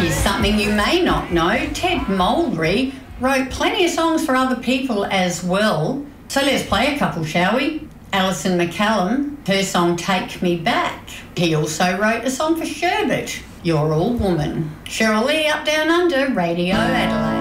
Here's something you may not know. Ted Mulgrew wrote plenty of songs for other people as well. So let's play a couple, shall we? Alison McCallum, her song Take Me Back. He also wrote a song for Sherbet, You're All Woman. Cheryl Lee, Up Down Under, Radio Adelaide.